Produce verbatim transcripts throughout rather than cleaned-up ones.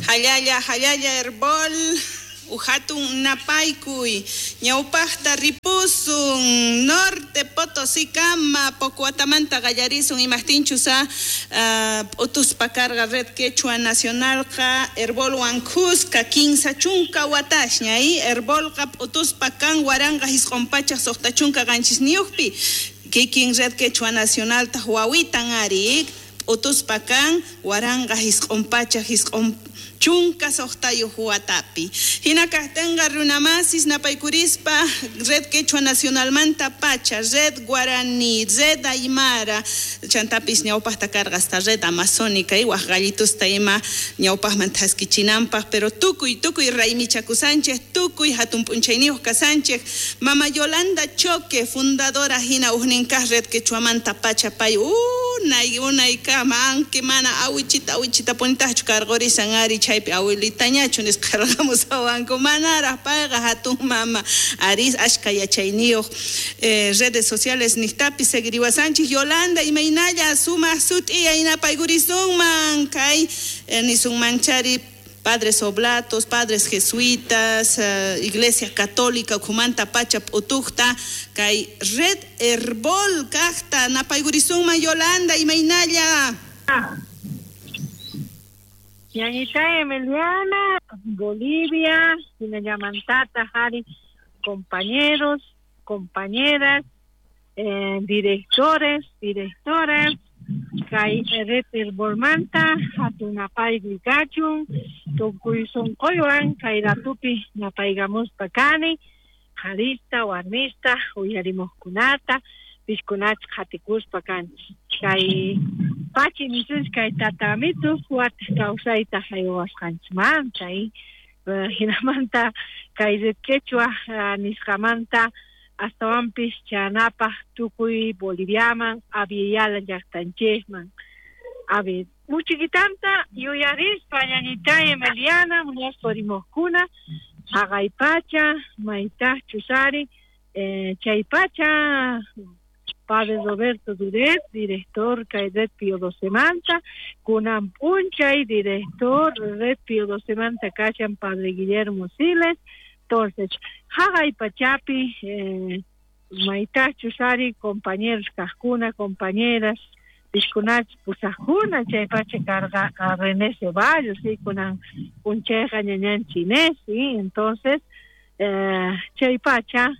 Hallalla, hallalla herbol, ujatun napaykuy, ñawpaqta ripusun, norte Potosí kama, Pocuatamanta gallarisun imahtinchusa, uh, utuspacarga red quechua nacionalqa, herbol wankusca, quinza chunka watashña, ahí herbolqa utuspacan waranga hisqonpacha soqtachunka ganchisniuqpi, kikin red quechua nacional ta huawitan arik, utuspacan waranga hisqonpacha hisqon chunka soqtayu huatapi. Hinakahtenga runamasis napaykurispa red quechua nacional manta pacha, red guaraní, red aymara, chantapis ñawpahta kargasta red amazónica y wajgallitus taima ñawpah mantaskichinampa, pero tukuy tukuy Raimichaku Sánchez, tukuy hatun punchayniyuqka Sánchez, mama Yolanda Choque, fundadora hina uhninkah red quechua manta pacha pay, unay unay kama anke mana awichita awichita punitahchu kargorisan ari chaypi abuelita ñachu nisqarqamus awanku manara payqa hatun mama aris ashka yachayniyuq eh, redes sociales niqtapi seguiriwa Sánchez Yolanda imaynalla sumaq sut'iya inapaygurisunman kay eh, nisunmanchari padres oblatos, padres jesuitas, uh, iglesia católica, kumanta pacha utukta, kay red herbol kajta napaygurisunma Yolanda imaynalla. Ñañita Emiliana, Bolivia, Sinayamantata, Jari, compañeros, compañeras, eh, directores, directoras, Kay Red Herbolmanta, Hatunapay Glicachun, Tokuison Koyoan, Kay Ratupi, Napaigamos Pacani, Jarista, Warmista, Uyarimos Kunata, Piskunach Hatikus Pacan, Kay Pachi Nisus, Kay Tatamitu, Huat Kausaita Hayoas Hanchman, Kay Hinamanta, Kay de Quechua, Niskamanta, hasta Wampis, Chanapa, Tucuy, Boliviaman, Aviala, Yactanchesman. Avi, Muchiquitanta, Yuyaris, Pañanita, Emiliana, Muñoz Porimoscuna, Agaipacha, Maitá, Chusari, eh, Chaipacha, Padre Roberto Duret, director Caidet Pío Dosemanta, Cunam Punchay, director Red Pío Dosemanta, Cachan, Padre Guillermo Siles. Entonces, Hagay Pachapi, eh, Maitá Chusari, compañeros Cascuna, compañeras, Piscunach, Pusajuna, Chaypache Carga, René Ceballos, sí, con un cheja ñañan chinés, sí, entonces, eh, Chaypacha,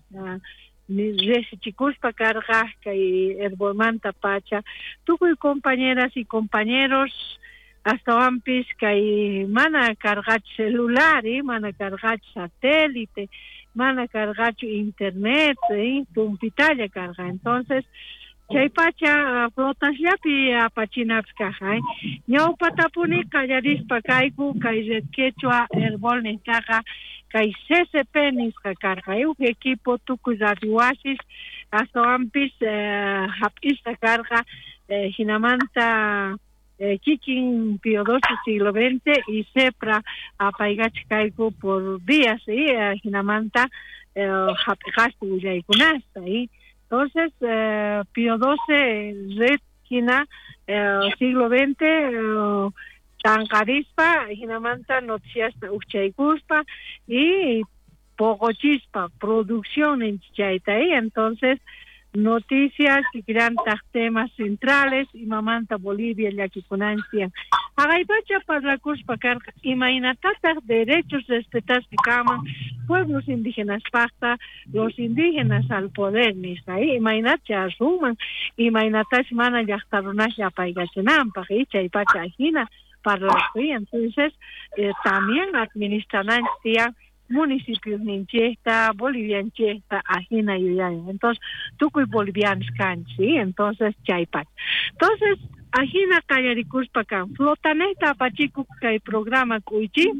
Resi Chicuspa Carga, Kay Herbolmanta Pacha, tukuy compañeras y compañeros, hasta ampis kay mana cargach celular, eh, mana cargach satélite, mana cargach internet, eh, tumpitalla carga. Entonces, chaypacha flotas yapi apachinaps caja, ñaupa tapuni kallarispa kayku kay red quechua herbol nitaja kay C C P nisqa carga, eu equipo tukuy radioasis hasta ampis eh, hapista carga eh, hinamanta Eh, Kikin Pío doce siglo veinte y Sepra Apaigach Caico por días, ¿sí? Eh, Hinamanta Hapijastu eh, Yaikunasta, ¿sí? Entonces, eh, Pío doce Red Hina eh, siglo veinte eh, Tancarispa, Hinamanta Noticias Uchaikuspa y Pogochispa, producción en Chichaitaí, entonces noticias y grandes temas centrales y mamanta Bolivia y aquí Cunancia. Agaipacha para la Cuspacar y mainatatas derechos respetados que caman pueblos indígenas pasta los indígenas al poder ni ahí y mainacha asuman y mainatash mana ya estaronas ya paigachenam para y chaipacha ajina para la entonces eh, también administran municipios ninchesta, bolivianchesta, ajina y entonces tukuy bolivianos can, sí, entonces chaypat. Entonces, ajina callaricuspa can, flotaneta pachiku kay programa kuichi,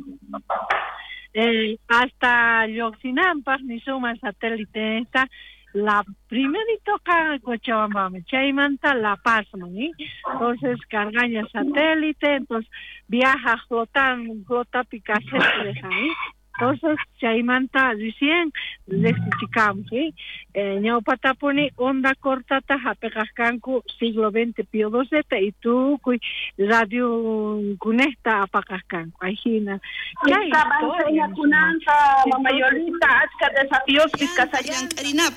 eh, hasta Yoxinampas, ni suma satélite esta, la primerito acá Cochabamba, Chaymanta La Paz, ¿sí? Entonces cargaña satélite, entonces viaja flotan, flota picacete de ahí. Entonces, chaymanta recién les explicamos, ¿sí? Eh, ñawpatapuni onda cortata hapekaskanku siglo veinte Pío doce y tú cuy radio kunesta apakaskanku. Ajina. Esta banseña kunanka, mamayolita, achka desafíos, vizcasaya.